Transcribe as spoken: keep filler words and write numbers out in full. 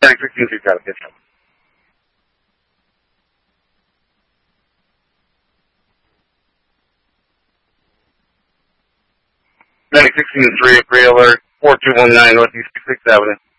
ninety-six two, got it. ninety-six three, Gray Alert, four two one nine Northeast sixth Avenue.